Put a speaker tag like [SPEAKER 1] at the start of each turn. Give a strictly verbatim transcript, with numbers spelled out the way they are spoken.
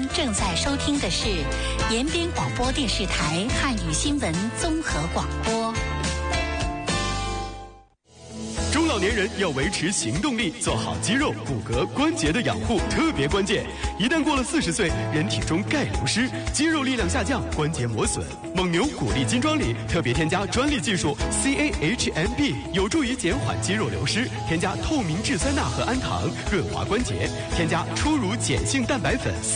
[SPEAKER 1] 正在收听的是延边广播电视台汉语新闻综合广播。
[SPEAKER 2] 中老年人要维持行动力，做好肌肉、骨骼、关节的养护特别关键。一旦过了四十岁，人体中钙流失，肌肉力量下降，关节磨损。蒙牛骨力金装里特别添加专利技术 C A H M B， 有助于减缓肌肉流失。添加透明质酸钠和氨糖，润滑关节。添加初乳碱性蛋白粉。